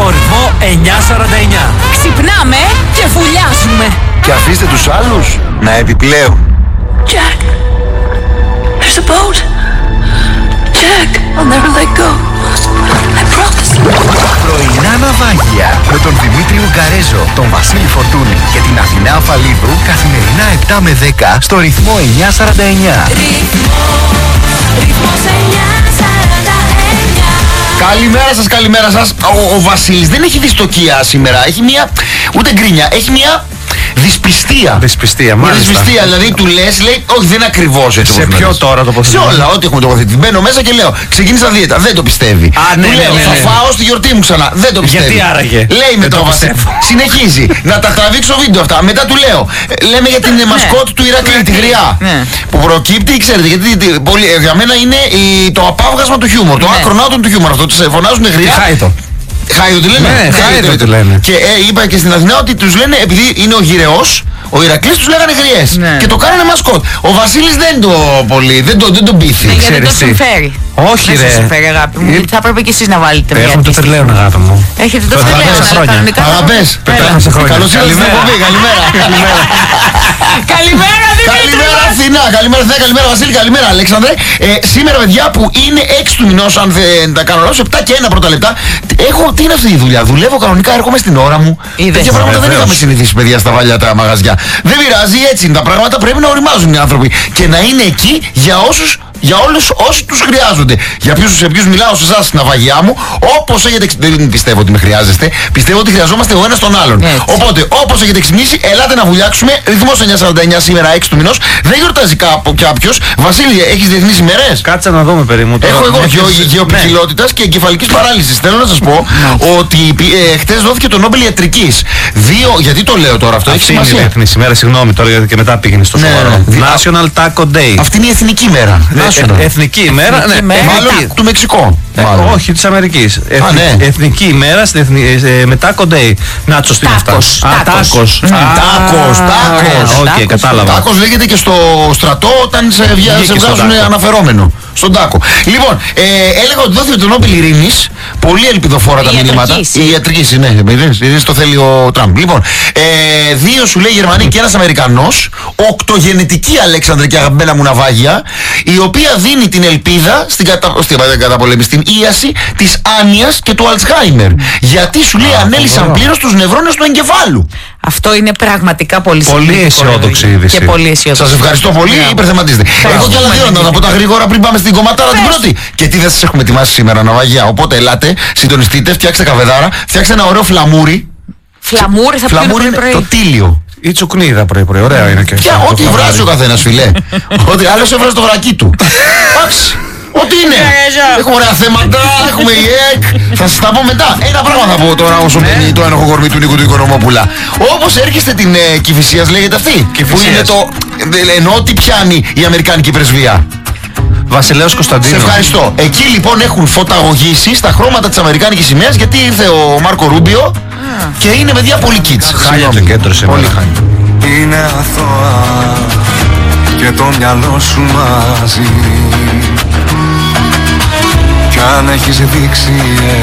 στο ρυθμό 949. Ξυπνάμε και φουλιάζουμε. Και αφήστε τους άλλους να επιπλέουν. Jack, there's a boat. Jack, I'll never let go. I promise. Πρωινά ναυάγια με τον Δημήτρη Ουγκαρέζο, τον Βασίλη Φορτούνη και την Αθηνά Αφαλίδου καθημερινά 7 με 10 στο ρυθμό 949. Ρυθμός 949. Καλημέρα σας. Ο Βασίλης δεν έχει δυστοκία σήμερα. Έχει μια, ούτε γκρίνια, έχει μια δυσπιστία. Δυσπιστία, μάλιστα. Δυσπιστία, δηλαδή του λέει, όχι δεν είναι ακριβώς έτσι. Σε ποιο τώρα τοποθετημένο? Σε όλα, ό,τι έχουμε τοποθετηθεί. Μπαίνω μέσα και λέω, ξεκίνησα δίαιτα. Δεν το πιστεύει. Ναι, του λέω, θα φάω στη γιορτή μου ξανά. Δεν το πιστεύει. Γιατί άραγε? Λέει μετά ο Βασίλης. Συνεχίζει να τα τραβήξω βίντεο αυτά. Μετά του λέω, λέμε για την μασκότ του Ηρακλή, τη γριά. Που προκύπτει, ξέρετε, γιατί για μένα είναι το απάβγασμα του χιούμορ. Το άκρονάτον του χιούμορ. Αυτό τους φωνάζουν γριά. Χάιδο τη λένε. Ναι, Χάιδο τη λένε. Και είπα και στην Αθηνά ότι τους λένε, επειδή είναι ο γυρεός, ο Ηρακλής τους λέγανε γριές. Ναι. Και το κάνανε μασκότ. Ο Βασίλης δεν τον πείθει. Γιατί δεν το τι. συμφέρει. Όχι, δεν ρε. σας συμφέρει, αγάπη μου. Γιατί θα έπρεπε και εσείς να βάλετε μια Έχουμε το αντίστοιχη. τρελαίον, αγάπη μου. Έχετε το Πετάμε τρελαίον, σε αλλά χρόνια. κανονικά. Αγαπές, Πετάμε σε χρόνια. καλώς ήρθατε στην εκπομπή. Καλημέρα. Καλημέρα, Δημήτρη. Καλημέρα Αθηνά, καλημέρα Αθηνά, καλημέρα Βασίλη, καλημέρα Αλέξανδρε. Σήμερα παιδιά που είναι 6 του μηνός, αν δεν τα κάνω λάθος, 7 και 1 πρώτα λεπτά. Τι είναι αυτή η δουλειά? Δουλεύω κανονικά, έρχομαι στην ώρα μου. Τέτοια πράγματα δεν είχαμε συνηθίσει παιδιά στα παλιά τα μαγαζιά. Δεν πειράζει, έτσι είναι τα πράγματα, πρέπει να οριμάζουν οι άνθρωποι και να είναι εκεί για όλους όσοι τους χρειάζονται. Σε ποιους μιλάω σε εσάς στην ναυαγιά μου, όπως έχετε. Δεν πιστεύω ότι με χρειάζεστε, πιστεύω ότι χρειαζόμαστε ο ένας τον άλλον. Έτσι. Οπότε, όπως έχετε ξυπνήσει, ελάτε να βουλιάξουμε. Ρυθμός 949 σήμερα 6 του μηνός. Δεν γιορτάζει κάποιος. Βασίλη, έχεις διεθνείς ημέρες? Κάτσε να δούμε, παιδί μου. Έχω εγώ γεωπικιλότητας και εγκεφαλικής παράλυσης. Θέλω να σας πω ότι χτες δόθηκε το Νόμπελ Ιατρικής. Γιατί το λέω τώρα αυτό? Έχει Αυτή είναι η σημασία. διεθνή ημέρα, συγγνώμη τώρα γιατί και μετά πήγαινε στο Ναι, σοβαρό. ναι. National Taco Day. Αυτή είναι η εθνική μέρα. Εθνική ημέρα, ναι. Μάλλον του Μεξικού. Όχι, της Αμερικής. ναι. Εθνική ημέρα με Taco Day. Νάτσος, τι είναι αυτά? Τάκος. Τάκος. Οκ, κατάλαβα. Τάκος λέγεται και στο στρατό όταν σε βγάζουν στον τάκο. αναφερόμενο. Στον τάκο. Λοιπόν, έλεγα ότι δόθηκε το Νόμπελ Ειρήνης. Πολύ ελπιδοφόρα τα μηνύματα. Η ιατρικής, ναι. Ειρήνης το θέλει ο Τραμπ. Λοιπόν, 2 σου λέει Γερμανοί και ένας Αμερικανός. Οκτωγενετική, Αλέξανδρε και αγαπημένα μου ναυάγια, η οποία δίνει την ελπίδα στην καταπολέμηση, στην ίαση της άνοιας και του Αλτσχάιμερ. Γιατί σου λέει ανέλυσαν πλήρως τους νευρώνες του εγκεφάλου. Αυτό είναι πραγματικά πολύ αισιόδοξη είδηση. Και πολύ αισιόδοξη. Σας ευχαριστώ πολύ, υπερθεματίζετε. Έχω κι άλλα δύο να τα πω τα γρήγορα πριν πάμε στην κομματάρα την πρώτη. Και τι δεν σας έχουμε ετοιμάσει σήμερα, ναυαγιά. Οπότε ελάτε, συντονιστείτε, φτιάξτε καβεδάρα, φτιάξτε ένα ωραίο φλαμούρι. Φλαμούρι θα πιούμε Φλαμούρι είναι πρωί. το τίλιο. Ή τσουκνίδα πρωί-πρωί, ωραία είναι και Πια, ό,τι βράζει ο καθένας, φιλέ. Ότι άλλος έβραζε το βρακί του. Εντάξει. Ό,τι είναι. Έχουμε ωραία θέματα, έχουμε η ΕΚ. Θα σας τα πω μετά. Ένα πράγμα θα πω τώρα όσο μπαίνει το ένοχο κορμί του Νίκου του Οικονομόπουλα. Όπως έρχεστε την Κηφισίας λέγεται αυτή. Που είναι το. Εννοώ ότι πιάνει η Αμερικάνικη πρεσβεία. Βασιλέος Κωνσταντίνου. Σε ευχαριστώ. Εκεί λοιπόν έχουν φωταγωγήσει στα χρώματα της Αμερικάνικης σημαίας γιατί ήρθε ο Μάρκο Ρούμπιο και είναι παιδιά πολύ kids. Χάλια το κέντρο σήμερα. Πολύ χάλια. Είναι αθώα και το μυαλό σου μαζί. Κι αν έχεις δείξει